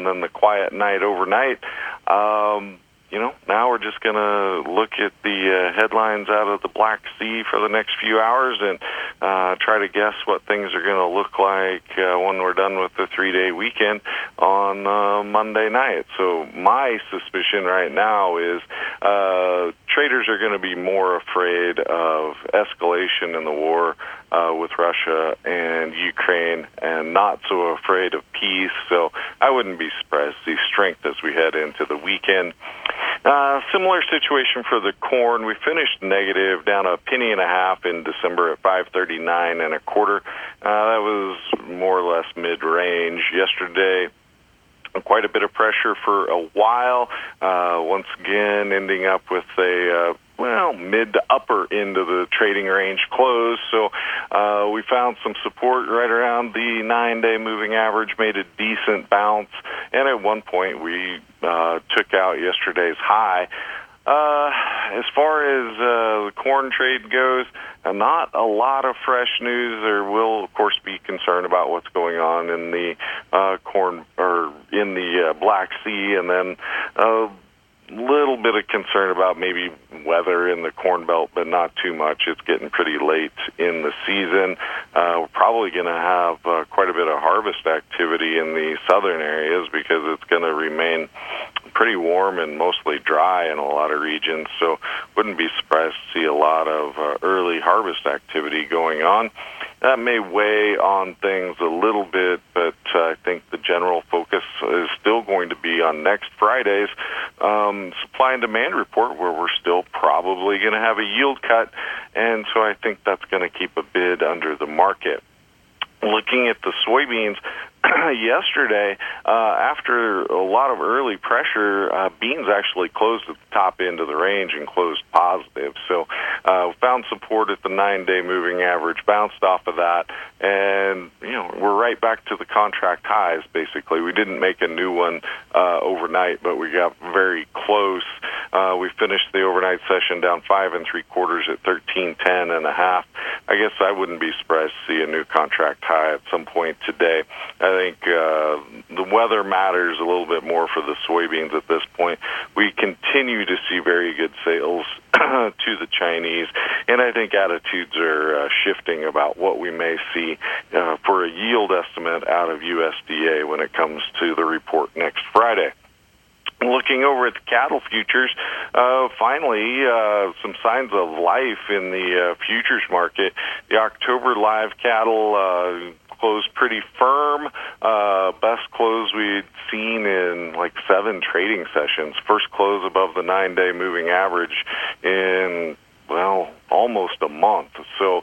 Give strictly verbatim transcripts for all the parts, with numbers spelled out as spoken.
and then the quiet night overnight. Um, you know, now we're just going to look at the uh, headlines out of the Black Sea for the next few hours and uh, try to guess what things are going to look like uh, when we're done with the three-day weekend on uh, Monday night. So my suspicion right now is uh, traders are going to be more afraid of escalation in the war uh, with Russia and Ukraine and not so afraid of peace. So I wouldn't be surprised to see strength as we head into the weekend. Uh, similar situation for the corn. We finished negative, down a penny and a half in December at five thirty-nine and a quarter. Uh, that was more or less mid-range. Yesterday, quite a bit of pressure for a while. Uh, once again, ending up with a uh, well, mid to upper end of the trading range close. So uh, we found some support right around the nine-day moving average, made a decent bounce, and at one point we uh, took out yesterday's high. Uh, as far as uh, the corn trade goes, uh, not a lot of fresh news. There will, of course, be concern about what's going on in the uh, corn or in the uh, Black Sea, and then uh, little bit of concern about maybe weather in the Corn Belt, but not too much. It's getting pretty late in the season. Uh, we're probably going to have uh, quite a bit of harvest activity in the southern areas because it's going to remain pretty warm and mostly dry in a lot of regions. So wouldn't be surprised to see a lot of uh, early harvest activity going on. That may weigh on things a little bit, but uh, I think the general focus is still going to be on next Friday's um, supply and demand report, where we're still probably going to have a yield cut, and so I think that's going to keep a bid under the market. Looking at the soybeans, yesterday, uh, after a lot of early pressure, uh, beans actually closed at the top end of the range and closed positive. So uh, found support at the nine-day moving average, bounced off of that, and you know we're right back to the contract highs, basically. We didn't make a new one uh, overnight, but we got very close. Uh, we finished the overnight session down five and three quarters at thirteen ten and a half. I guess I wouldn't be surprised to see a new contract high at some point today. I think uh, the weather matters a little bit more for the soybeans at this point. We continue to see very good sales to the Chinese, and I think attitudes are uh, shifting about what we may see uh, for a yield estimate out of U S D A when it comes to the report next Friday. Looking over at the cattle futures, uh, finally, uh, some signs of life in the uh, futures market. The October live cattle uh, closed pretty firm. Uh, best close we'd seen in like seven trading sessions. First close above the nine-day moving average in, well, almost a month. So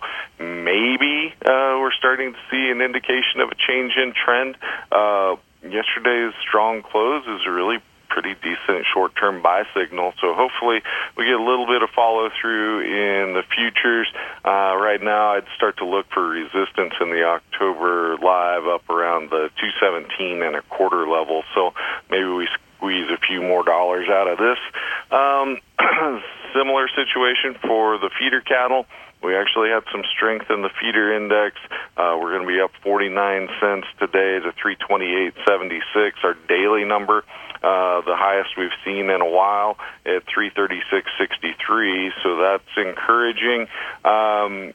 maybe uh, we're starting to see an indication of a change in trend. Uh, yesterday's strong close is really pretty decent short-term buy signal. So hopefully we get a little bit of follow-through in the futures. Uh, right now, I'd start to look for resistance in the October live up around the two seventeen and a quarter level. So maybe we squeeze a few more dollars out of this. Um, similar situation for the feeder cattle. We actually had some strength in the feeder index. Uh, we're going to be up forty-nine cents today to three twenty-eight seventy-six. Our daily number, uh, the highest we've seen in a while, at three thirty-six sixty-three. So that's encouraging. Um,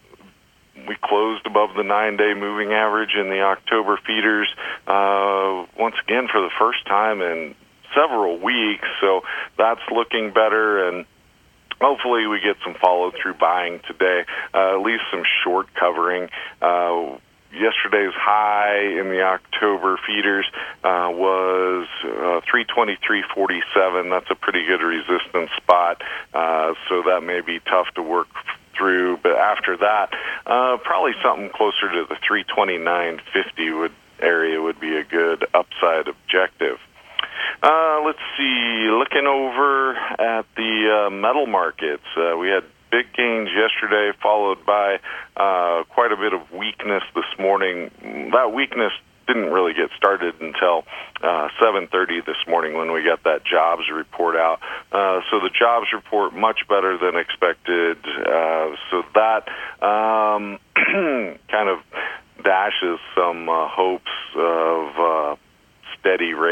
we closed above the nine-day moving average in the October feeders uh, once again for the first time in several weeks. So that's looking better, and hopefully we get some follow-through buying today, uh, at least some short covering. Uh, yesterday's high in the October feeders uh, was uh, three twenty-three forty-seven. That's a pretty good resistance spot, uh, so that may be tough to work through. But after that, uh, probably something closer to the three twenty-nine fifty would area would be a good upside objective. Uh, let's see, looking over at the uh, metal markets, uh, we had big gains yesterday, followed by uh, quite a bit of weakness this morning. That weakness didn't really get started until uh, seven thirty this morning when we got that jobs report out. Uh, so the jobs report, much better than expected. Uh, so that um, kind of dashes some uh, hopes of uh, steady rate.